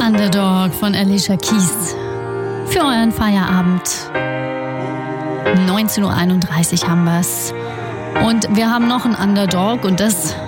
Underdog von Alicia Keys. Für euren Feierabend. 19.31 Uhr haben wir's. Und wir haben noch einen Underdog und das ist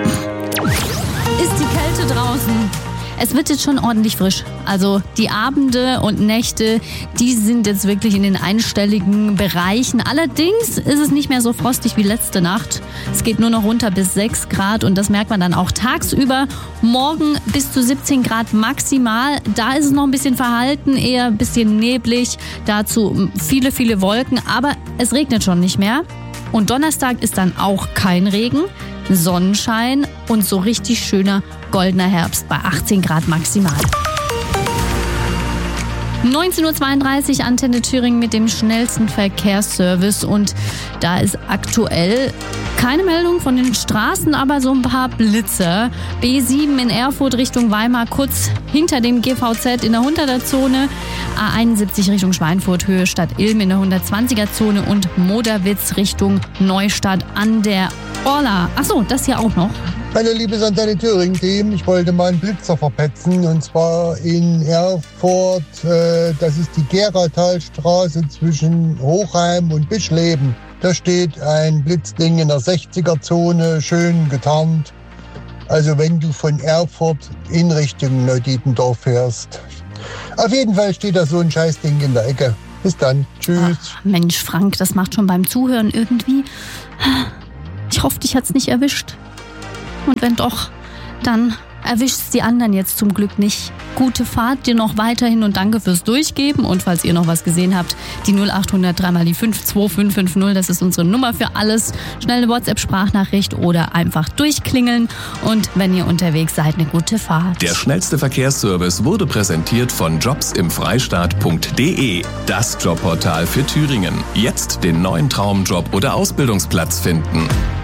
die Kälte draußen. Es wird jetzt schon ordentlich frisch. Also die Abende und Nächte, die sind jetzt wirklich in den einstelligen Bereichen. Allerdings ist es nicht mehr so frostig wie letzte Nacht. Es geht nur noch runter bis 6 Grad und das merkt man dann auch tagsüber. Morgen bis zu 17 Grad maximal. Da ist es noch ein bisschen verhalten, eher ein bisschen neblig. Dazu viele, viele Wolken, aber es regnet schon nicht mehr. Und Donnerstag ist dann auch kein Regen, Sonnenschein und so richtig schöner goldener Herbst bei 18 Grad maximal. 19.32 Uhr Antenne Thüringen mit dem schnellsten Verkehrsservice und da ist aktuell keine Meldung von den Straßen, aber so ein paar Blitzer. B7 in Erfurt Richtung Weimar, kurz hinter dem GVZ in der 100er-Zone. A71 Richtung Schweinfurt, Höhe Stadt Ilm in der 120er-Zone und Moderwitz Richtung Neustadt an der Orla. Achso, das hier auch noch. Hallo liebes Antenne Thüringen-Team, ich wollte mal einen Blitzer verpetzen und zwar in Erfurt, das ist die Geratalstraße zwischen Hochheim und Bischleben. Da steht ein Blitzding in der 60er-Zone, schön getarnt. Also wenn du von Erfurt in Richtung Neuditendorf fährst. Auf jeden Fall steht da so ein Scheißding in der Ecke. Bis dann, tschüss. Ach, Mensch Frank, das macht schon beim Zuhören irgendwie. Ich hoffe, dich hat's nicht erwischt. Und wenn doch, dann erwischt's die anderen jetzt zum Glück nicht. Gute Fahrt dir noch weiterhin und danke fürs Durchgeben. Und falls ihr noch was gesehen habt, die 0800 3 mal die 52550, das ist unsere Nummer für alles. Schnell eine WhatsApp-Sprachnachricht oder einfach durchklingeln. Und wenn ihr unterwegs seid, eine gute Fahrt. Der schnellste Verkehrsservice wurde präsentiert von jobsimfreistaat.de. Das Jobportal für Thüringen. Jetzt den neuen Traumjob oder Ausbildungsplatz finden.